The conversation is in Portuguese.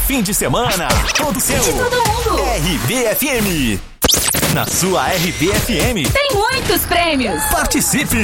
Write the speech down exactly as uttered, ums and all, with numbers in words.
fim de semana, todo seu. De todo mundo. R B F M. Na sua R B F M. Tem muitos prêmios. Participe!